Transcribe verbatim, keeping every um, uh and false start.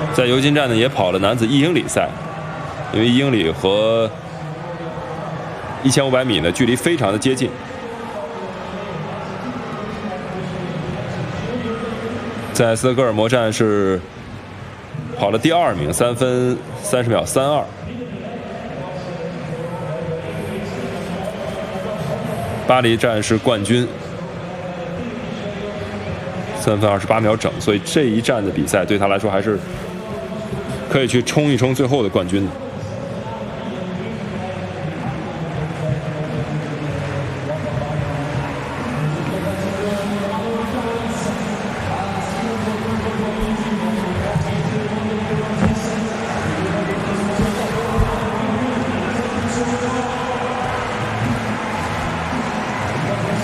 在尤金站呢也跑了男子一英里赛，因为一英里和一千五百米呢距离非常的接近。在斯德哥尔摩站是跑了第二名，三分三十秒三二。巴黎站是冠军，三分二十八秒整，所以这一站的比赛对他来说还是可以去冲一冲最后的冠军的。